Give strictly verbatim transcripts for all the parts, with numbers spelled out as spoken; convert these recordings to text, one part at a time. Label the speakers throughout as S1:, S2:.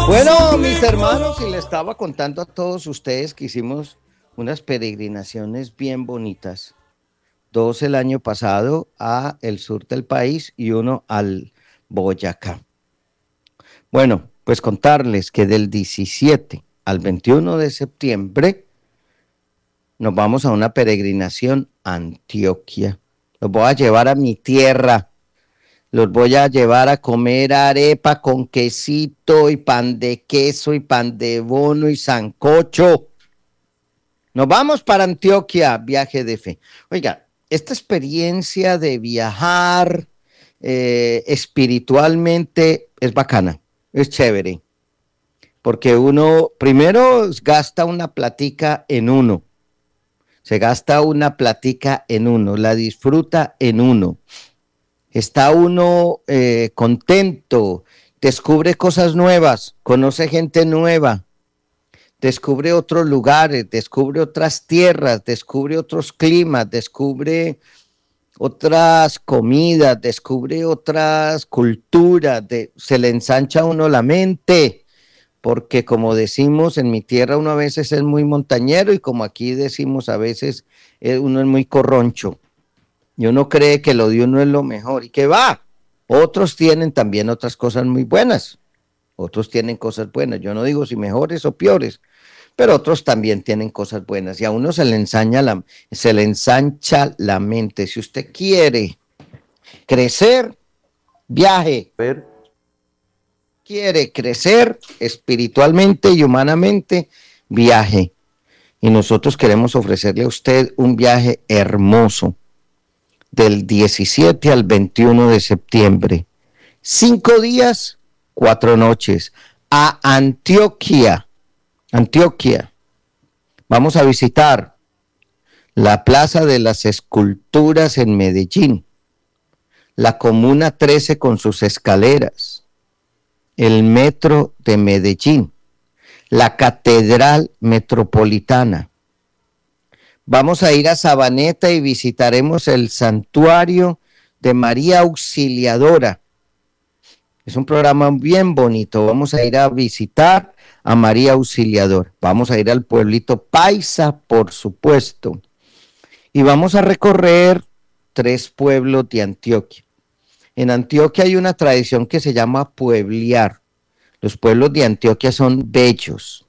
S1: Bueno, mis hermanos, y les estaba contando a todos ustedes que hicimos unas peregrinaciones bien bonitas. Dos el año pasado a el sur del país y uno al Boyacá. Bueno, pues contarles que del diecisiete al veintiuno de septiembre nos vamos a una peregrinación a Antioquia. Los voy a llevar a mi tierra. Los voy a llevar a comer arepa con quesito y pan de queso y pan de bono y sancocho. Nos vamos para Antioquia, viaje de fe. Oiga, esta experiencia de viajar eh, espiritualmente es bacana, es chévere, porque uno primero gasta una platica en uno, se gasta una platica en uno, la disfruta en uno. Está uno eh, contento, descubre cosas nuevas, conoce gente nueva, descubre otros lugares, descubre otras tierras, descubre otros climas, descubre otras comidas, descubre otras culturas, de, se le ensancha a uno la mente, porque como decimos en mi tierra uno a veces es muy montañero y como aquí decimos a veces eh, uno es muy corroncho. Y uno cree que lo de uno es lo mejor y que va. Otros tienen también otras cosas muy buenas. Otros tienen cosas buenas. Yo no digo si mejores o peores, pero otros también tienen cosas buenas. Y a uno se le ensaña la, se le ensancha la mente. Si usted quiere crecer, viaje. Quiere crecer espiritualmente y humanamente, viaje. Y nosotros queremos ofrecerle a usted un viaje hermoso del diecisiete al veintiuno de septiembre. Cinco días, cuatro noches. A Antioquia. Antioquia. Vamos a visitar la Plaza de las Esculturas en Medellín, la Comuna trece con sus escaleras, el Metro de Medellín, la Catedral Metropolitana. Vamos a ir a Sabaneta y visitaremos el santuario de María Auxiliadora. Es un programa bien bonito. Vamos a ir a visitar a María Auxiliadora. Vamos a ir al pueblito Paisa, por supuesto. Y vamos a recorrer tres pueblos de Antioquia. En Antioquia hay una tradición que se llama pueblear. Los pueblos de Antioquia son bellos.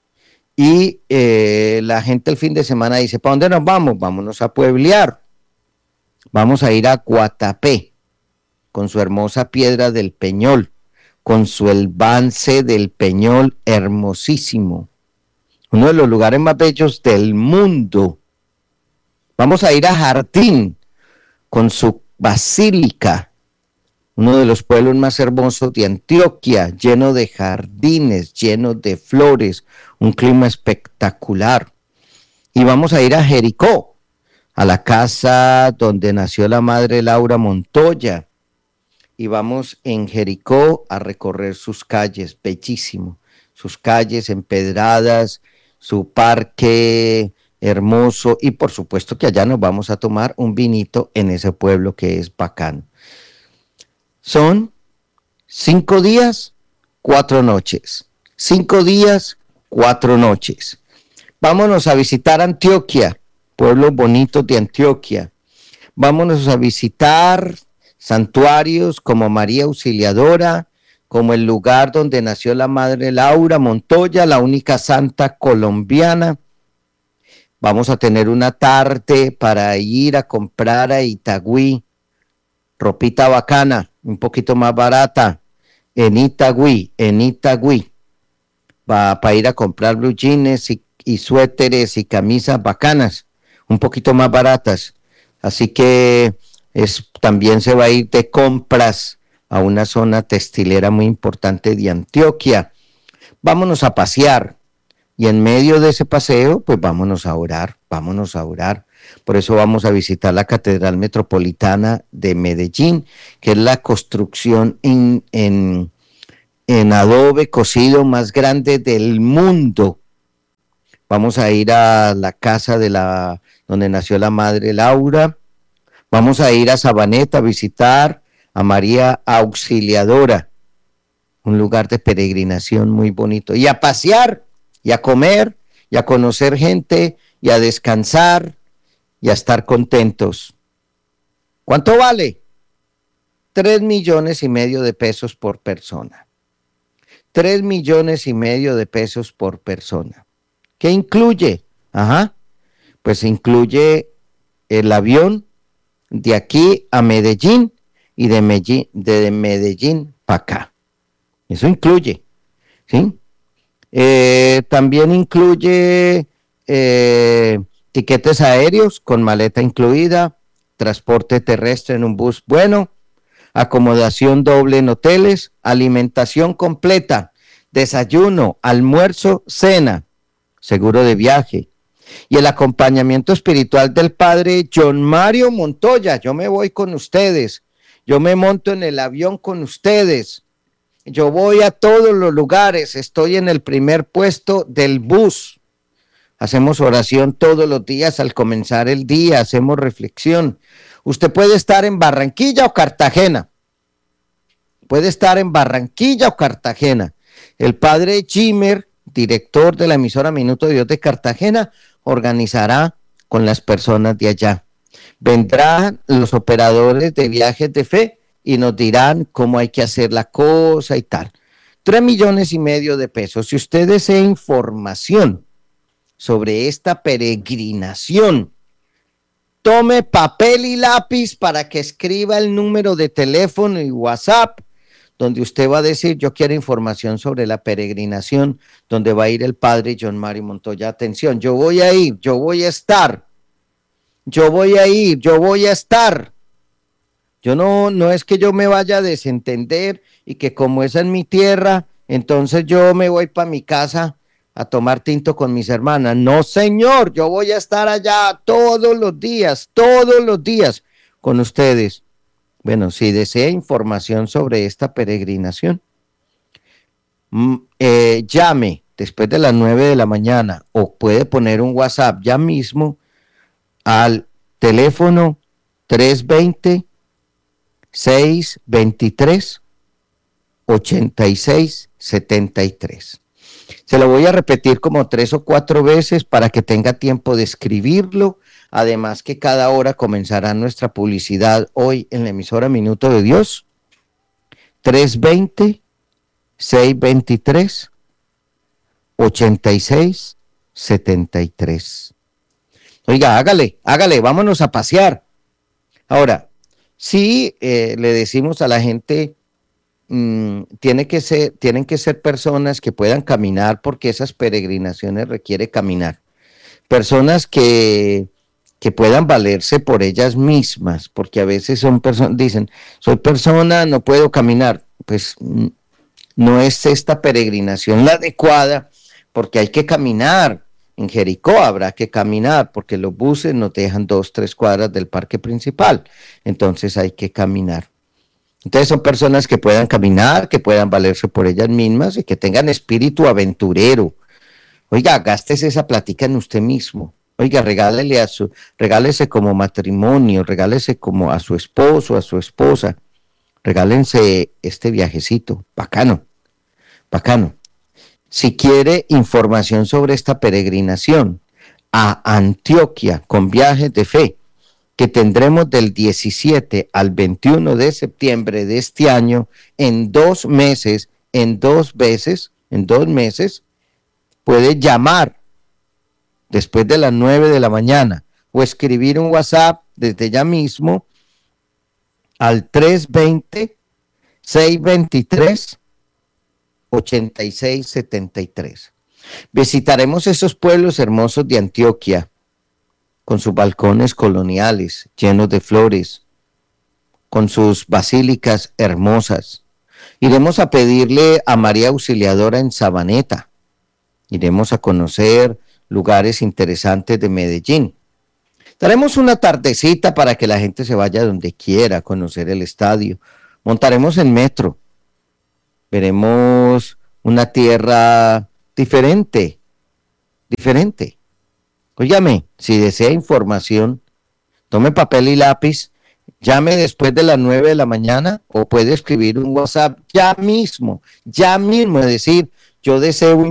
S1: Y eh, la gente el fin de semana dice, ¿para dónde nos vamos? Vámonos a pueblear. Vamos a ir a Guatapé, con su hermosa piedra del Peñol, con su elvance del Peñol hermosísimo. Uno de los lugares más bellos del mundo. Vamos a ir a Jardín, con su basílica, uno de los pueblos más hermosos de Antioquia, lleno de jardines, lleno de flores, un clima espectacular. Y vamos a ir a Jericó, a la casa donde nació la madre Laura Montoya. Y vamos en Jericó a recorrer sus calles, bellísimo, sus calles empedradas, su parque hermoso y por supuesto que allá nos vamos a tomar un vinito en ese pueblo que es bacano. Son cinco días, cuatro noches. Cinco días, cuatro noches. Vámonos a visitar Antioquia, pueblos bonitos de Antioquia. Vámonos a visitar santuarios como María Auxiliadora, como el lugar donde nació la madre Laura Montoya, la única santa colombiana. Vamos a tener una tarde para ir a comprar a Itagüí, ropita bacana, un poquito más barata, en Itagüí, en Itagüí, para pa ir a comprar blue jeans y, y suéteres y camisas bacanas, un poquito más baratas. Así que es, también se va a ir de compras a una zona textilera muy importante de Antioquia. Vámonos a pasear y en medio de ese paseo, pues vámonos a orar, vámonos a orar. Por eso vamos a visitar la Catedral Metropolitana de Medellín, que es la construcción en, en, en adobe cocido más grande del mundo. Vamos a ir a la casa de la donde nació la madre Laura. Vamos a ir a Sabaneta a visitar a María Auxiliadora. un lugar de peregrinación muy bonito. Y a pasear, y a comer, y a conocer gente, y a descansar, y a estar contentos. ¿Cuánto vale? Tres millones y medio de pesos por persona. Tres millones y medio de pesos por persona. ¿Qué incluye? Ajá, pues incluye el avión de aquí a Medellín y de Medellín, de Medellín para acá. Eso incluye, ¿sí? Eh, también incluye eh, tiquetes aéreos con maleta incluida, transporte terrestre en un bus bueno, acomodación doble en hoteles, alimentación completa, desayuno, almuerzo, cena, seguro de viaje y el acompañamiento espiritual del padre John Mario Montoya. Yo me voy con ustedes, yo me monto en el avión con ustedes, yo voy a todos los lugares, estoy en el primer puesto del bus. Hacemos oración todos los días al comenzar el día, hacemos reflexión. Usted puede estar en Barranquilla o Cartagena, puede estar en Barranquilla o Cartagena. El padre Jimer, director de la emisora Minuto de Dios de Cartagena, organizará con las personas de allá. Vendrán los operadores de viajes de fe y nos dirán cómo hay que hacer la cosa y tal. Tres millones y medio de pesos. Si usted desea información sobre esta peregrinación, tome papel y lápiz para que escriba el número de teléfono y WhatsApp, donde usted va a decir, yo quiero información sobre la peregrinación, donde va a ir el padre John Mario Montoya. Atención, yo voy a ir, yo voy a estar, yo voy a ir, yo voy a estar. Yo no, no es que yo me vaya a desentender y que como es en mi tierra, entonces yo me voy para mi casa a tomar tinto con mis hermanas. No, señor, yo voy a estar allá todos los días, todos los días con ustedes. Bueno, si desea información sobre esta peregrinación, eh, llame después de las nueve de la mañana o puede poner un WhatsApp ya mismo al teléfono tres veinte, seiscientos veintitrés, ochenta y seis setenta y tres. Se lo voy a repetir como tres o cuatro veces para que tenga tiempo de escribirlo. Además que cada hora comenzará nuestra publicidad hoy en la emisora Minuto de Dios. tres veinte, seiscientos veintitrés, ochenta y seis setenta y tres. Oiga, hágale, hágale, vámonos a pasear. Ahora, sí eh, le decimos a la gente, mmm, tiene que ser, tienen que ser personas que puedan caminar porque esas peregrinaciones requieren caminar. Personas que, que puedan valerse por ellas mismas, porque a veces son personas, dicen, soy persona, no puedo caminar. Pues no es esta peregrinación la adecuada, porque hay que caminar. En Jericó habrá que caminar, porque los buses nos dejan dos, tres cuadras del parque principal, entonces hay que caminar. Entonces son personas que puedan caminar, que puedan valerse por ellas mismas y que tengan espíritu aventurero. Oiga, gástese esa plática en usted mismo. Oiga, regálele a su, regálese como matrimonio, regálese como a su esposo, a su esposa. Regálense este viajecito, bacano, bacano. Si quiere información sobre esta peregrinación a Antioquia con viajes de fe, que tendremos del diecisiete al veintiuno de septiembre de este año, en dos meses, en dos veces, en dos meses, puede llamar después de las nueve de la mañana o escribir un WhatsApp desde ya mismo al tres veinte, seiscientos veintitrés, ochenta y seis setenta y tres. Visitaremos esos pueblos hermosos de Antioquia con sus balcones coloniales llenos de flores, con sus basílicas hermosas. Iremos a pedirle a María Auxiliadora en Sabaneta. Iremos a conocer lugares interesantes de Medellín. Daremos una tardecita para que la gente se vaya donde quiera a conocer el estadio. Montaremos en metro. Veremos una tierra diferente, diferente. Óigame, si desea información, tome papel y lápiz llame después de las nueve de la mañana o puede escribir un WhatsApp ya mismo, ya mismo, es decir, yo deseo un